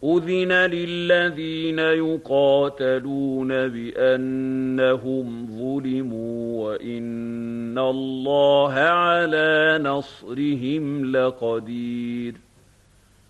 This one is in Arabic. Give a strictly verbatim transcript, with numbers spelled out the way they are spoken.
أذن للذين يقاتلون بأنهم ظلموا وإن الله على نصرهم لقدير